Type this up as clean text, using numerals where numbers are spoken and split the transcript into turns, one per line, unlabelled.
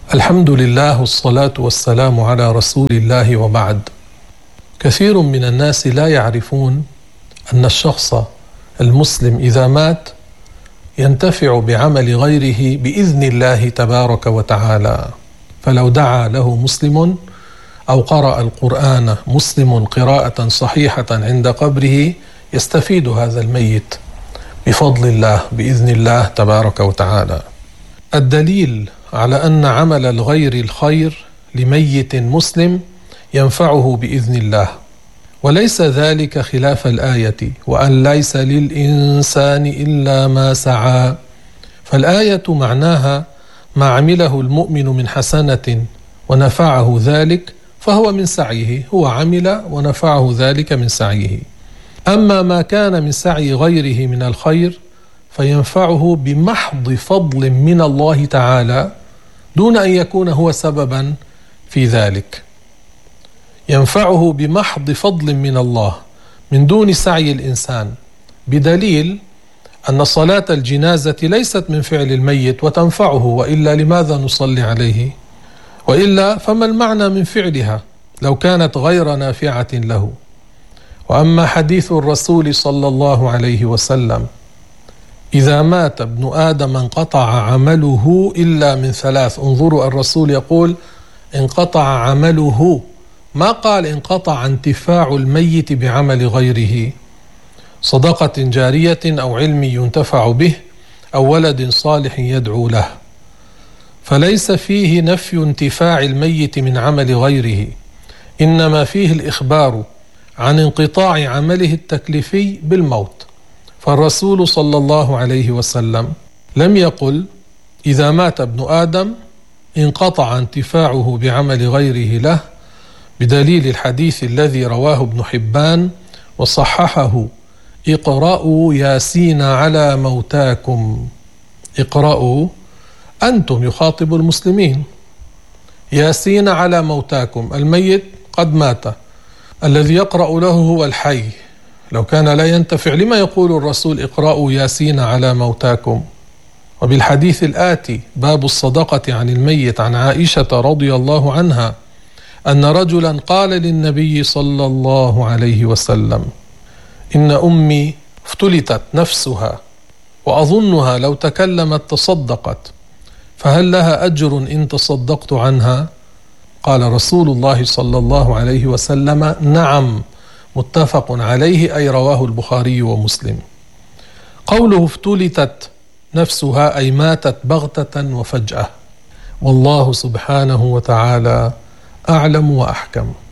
الحمد لله والصلاة والسلام على رسول الله وبعد. كثير من الناس لا يعرفون أن الشخص المسلم إذا مات ينتفع بعمل غيره بإذن الله تبارك وتعالى. فلو دعا له مسلم أو قرأ القرآن مسلم قراءة صحيحة عند قبره يستفيد هذا الميت بفضل الله بإذن الله تبارك وتعالى. الدليل على أن عمل الغير الخير لميت مسلم ينفعه بإذن الله، وليس ذلك خلاف الآية وأن ليس للإنسان إلا ما سعى. فالآية معناها ما عمله المؤمن من حسنة ونفعه ذلك فهو من سعيه، هو عمل ونفعه ذلك من سعيه. أما ما كان من سعي غيره من الخير فينفعه بمحض فضل من الله تعالى دون أن يكون هو سببا في ذلك. ينفعه بمحض فضل من الله من دون سعي الإنسان، بدليل أن صلاة الجنازة ليست من فعل الميت وتنفعه، وإلا لماذا نصلي عليه؟ وإلا فما المعنى من فعلها لو كانت غير نافعة له؟ وأما حديث الرسول صلى الله عليه وسلم: إذا مات ابن آدم انقطع عمله إلا من ثلاث. انظروا، الرسول يقول انقطع عمله، ما قال انقطع انتفاع الميت بعمل غيره: صدقة جارية أو علم ينتفع به أو ولد صالح يدعو له. فليس فيه نفي انتفاع الميت من عمل غيره، إنما فيه الإخبار عن انقطاع عمله التكليفي بالموت. فالرسول صلى الله عليه وسلم لم يقل إذا مات ابن آدم انقطع انتفاعه بعمل غيره له، بدليل الحديث الذي رواه ابن حبان وصححه: اقرأوا ياسين على موتاكم. اقرأوا، أنتم يخاطب المسلمين، ياسين على موتاكم، الميت قد مات، الذي يقرأ له هو الحي. لو كان لا ينتفع لما يقول الرسول اقرأوا ياسين على موتاكم؟ وبالحديث الآتي باب الصدقة عن الميت عن عائشة رضي الله عنها أن رجلا قال للنبي صلى الله عليه وسلم: إن أمي افتلتت نفسها وأظنها لو تكلمت تصدقت، فهل لها أجر إن تصدقت عنها؟ قال رسول الله صلى الله عليه وسلم: نعم، متفق عليه، أي رواه البخاري ومسلم. قوله افتلتت نفسها أي ماتت بغتة وفجأة. والله سبحانه وتعالى أعلم وأحكم.